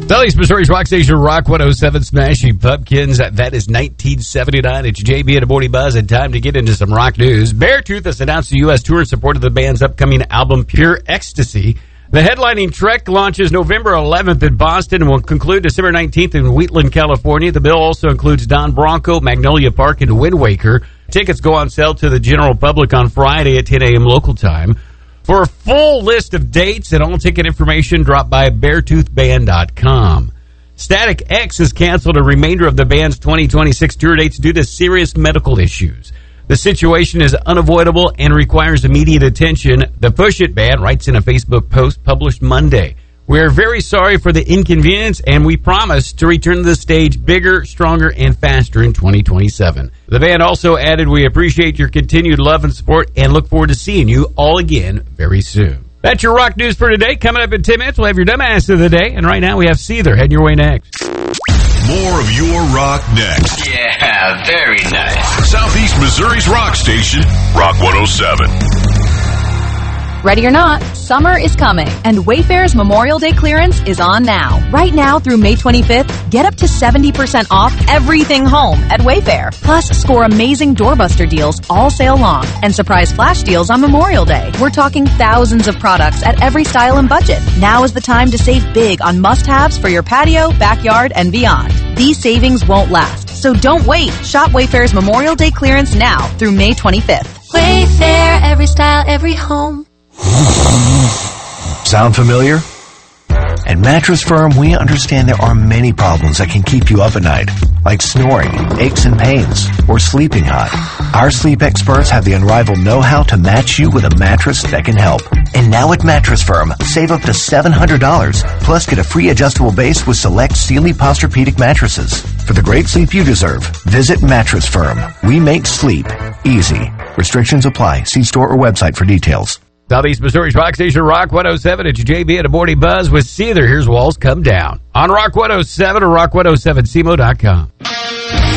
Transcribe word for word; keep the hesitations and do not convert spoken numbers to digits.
Southeast Missouri's Rock Station, Rock one oh seven, Smashing Pumpkins. That is nineteen seventy-nine. It's J B and a Morning Buzz, and time to get into some rock news. Beartooth has announced a U S tour in support of the band's upcoming album, Pure Ecstasy. The headlining trek launches November eleventh in Boston and will conclude December nineteenth in Wheatland, California. The bill also includes Don Bronco, Magnolia Park, and Wind Waker. Tickets go on sale to the general public on Friday at ten a.m. local time. For a full list of dates and all ticket information, drop by beartooth band dot com. Static X has canceled a remainder of the band's twenty twenty-six tour dates due to serious medical issues. The situation is unavoidable and requires immediate attention, the Push It band writes in a Facebook post published Monday. We are very sorry for the inconvenience, and we promise to return to the stage bigger, stronger, and faster in twenty twenty-seven. The band also added, we appreciate your continued love and support and look forward to seeing you all again very soon. That's your rock news for today. Coming up in ten minutes, we'll have your dumbass of the day. And right now, we have Seether heading your way next. More of your rock next. Yeah, very nice. Southeast Missouri's rock station, Rock one oh seven. Ready or not, summer is coming, and Wayfair's Memorial Day clearance is on now. Right now through May twenty-fifth, get up to seventy percent off everything home at Wayfair. Plus, score amazing doorbuster deals all sale long and surprise flash deals on Memorial Day. We're talking thousands of products at every style and budget. Now is the time to save big on must-haves for your patio, backyard, and beyond. These savings won't last, so don't wait. Shop Wayfair's Memorial Day clearance now through May twenty-fifth. Wayfair, every style, every home. Sound familiar? At Mattress Firm, we understand there are many problems that can keep you up at night, like snoring, aches and pains, or sleeping hot. Our sleep experts have the unrivaled know-how to match you with a mattress that can help. And now at Mattress Firm, save up to seven hundred dollars, plus get a free adjustable base with select Sealy Posturepedic mattresses. For the great sleep you deserve, visit Mattress Firm. We make sleep easy. Restrictions apply. See store or website for details. Southeast Missouri's Rock Station, Rock one oh seven. It's J B and a Morning Buzz with Seether. Here's Walls Come Down on Rock one oh seven or rock one oh seven C M O dot com.